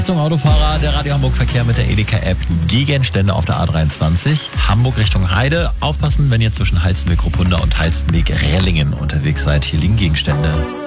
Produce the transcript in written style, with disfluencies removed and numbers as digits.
Zum Autofahrer, der Radio Hamburg Verkehr mit der Edeka-App. Gegenstände auf der A23. Hamburg Richtung Heide. Aufpassen, wenn ihr zwischen Halstenweg-Ruppunda und Halstenweg-Rehllingen unterwegs seid. Hier liegen Gegenstände.